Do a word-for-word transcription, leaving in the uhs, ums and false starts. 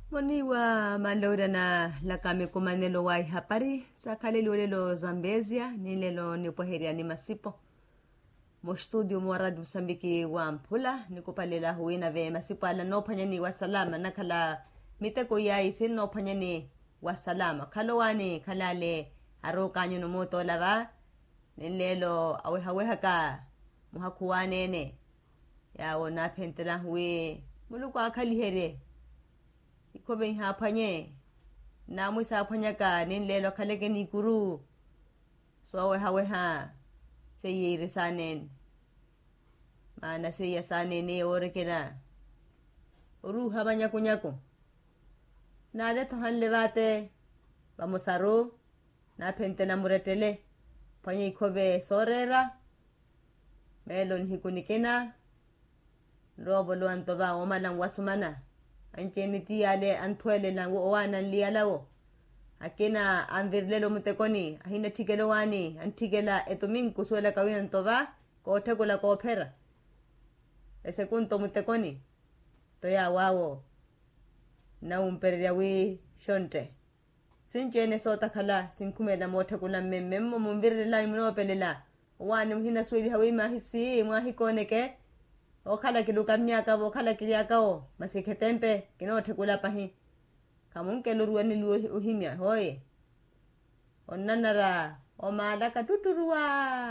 Moniwa malora na lakame kumanelo wai hapari sa kalilulelo Zambezia nilelo ni poheria ni masipo mo studio mo Radio Msambiki wa Mpula ni kupalela huina ve masipo ala no panyani wa salama nakala miteko yai sin no panyani wa salama kalowani kalale aro kanyo no moto lava nilelo awe hawe haka muhakuwane ne yawo na pentela huwe muluko akalihere ikobe hapanye na muisa apanya ka ninlelo kaleke ni kuru so we hawe ha se yiri sanen mana se yasane ne ore kena uru habanya kunyako na le to han levate vamos a ro na pentela muretele panye ikobe sorera melon hikunikena robo lo antoba o malang wasumana ancheni tiale antwele la wana lialawo akena anvirlelo mutekoni ahina tigelo wani antigela etomin kusuela kawin toba ko tegola ko pera ese kunto mutekoni toya wawo na umperyawi shonte sinjene sota kala sinkumela motekula memmemmo mumvirla imno pelela wani mhina swili hawi mahisi mwahikoneke okhala kiluka miaka bo khala kiliaka o masiketempe kinote kula pahi kamunke luruani lu uhimya hoye onnanara o malaka tuturua